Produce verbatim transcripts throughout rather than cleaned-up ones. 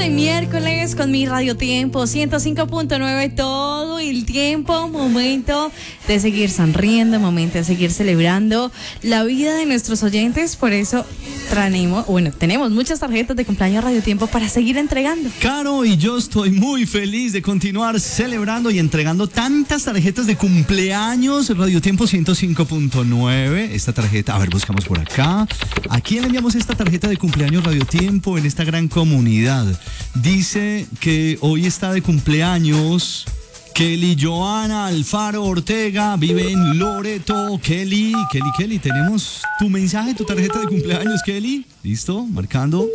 de miércoles con mi Radio Tiempo ciento cinco punto nueve todo el tiempo. Momento de seguir sonriendo, momento de seguir celebrando la vida de nuestros oyentes. Por eso traemos, bueno, tenemos muchas tarjetas de cumpleaños Radio Tiempo para seguir entregando. Caro y yo estoy muy feliz de continuar celebrando y entregando tantas tarjetas de cumpleaños Radio Tiempo ciento cinco punto nueve. Esta tarjeta, a ver, buscamos por acá. ¿A quién le enviamos esta tarjeta de cumpleaños Radio Tiempo en esta gran comunidad? Dice que hoy está de cumpleaños Kelly Joana Alfaro Ortega, vive en Loreto. Kelly, Kelly, Kelly, tenemos tu mensaje, tu tarjeta de cumpleaños, Kelly. ¿Listo? Marcando.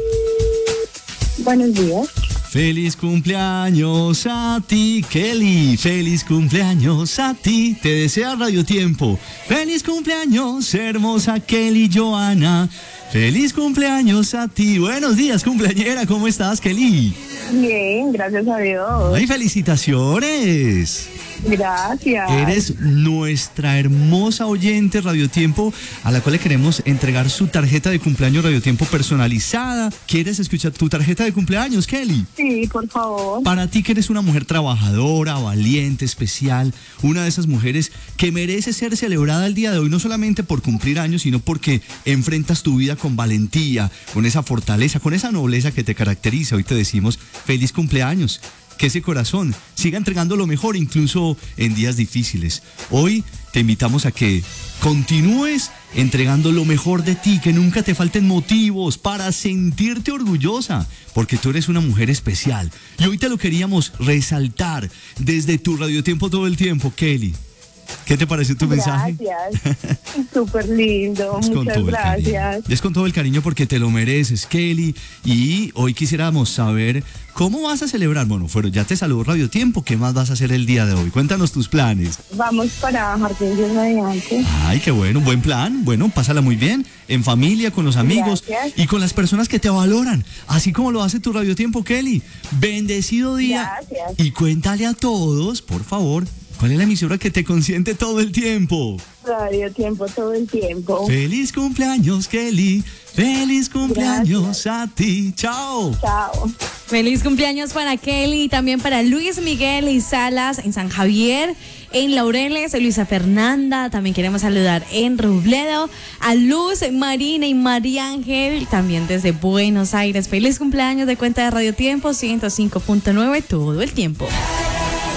Buenos días. Feliz cumpleaños a ti, Kelly. Feliz cumpleaños a ti. Te desea Radio Tiempo. Feliz cumpleaños, hermosa Kelly Joana. Feliz cumpleaños a ti. Buenos días, cumpleañera. ¿Cómo estás, Kelly? Bien, gracias a Dios. ¡Ay, felicitaciones! Gracias. Eres nuestra hermosa oyente Radio Tiempo, a la cual le queremos entregar su tarjeta de cumpleaños Radio Tiempo personalizada. ¿Quieres escuchar tu tarjeta de cumpleaños, Kelly? Sí, por favor. Para ti, que eres una mujer trabajadora, valiente, especial, una de esas mujeres que merece ser celebrada el día de hoy, no solamente por cumplir años, sino porque enfrentas tu vida con valentía, con esa fortaleza, con esa nobleza que te caracteriza. Hoy te decimos feliz cumpleaños. Que ese corazón siga entregando lo mejor incluso en días difíciles. Hoy te invitamos a que continúes entregando lo mejor de ti, que nunca te falten motivos para sentirte orgullosa, porque tú eres una mujer especial. Y hoy te lo queríamos resaltar desde tu Radio Tiempo todo el tiempo, Kelly. ¿Qué te pareció tu mensaje? Gracias, súper lindo, es muchas gracias. Es con todo el cariño porque te lo mereces, Kelly. Y hoy quisiéramos saber cómo vas a celebrar. Bueno, fueron, ya te saludó Radio Tiempo, ¿qué más vas a hacer el día de hoy? Cuéntanos tus planes. Vamos para Jardín Dios mediante. Ay, qué bueno, buen plan. Bueno, pásala muy bien, en familia, con los amigos. Gracias. Y con las personas que te valoran, así como lo hace tu Radio Tiempo, Kelly. Bendecido día. Gracias. Y cuéntale a todos, por favor, ¿cuál es la emisora que te consiente todo el tiempo? Radio Tiempo todo el tiempo. Feliz cumpleaños, Kelly. Feliz cumpleaños Gracias. A ti. Chao. Chao. Feliz cumpleaños para Kelly y también para Luis Miguel y Salas en San Javier, en Laureles, Luisa Fernanda. También queremos saludar en Robledo a Luz, Marina y María Ángel, también desde Buenos Aires. Feliz cumpleaños de cuenta de Radio Tiempo ciento cinco punto nueve todo el tiempo.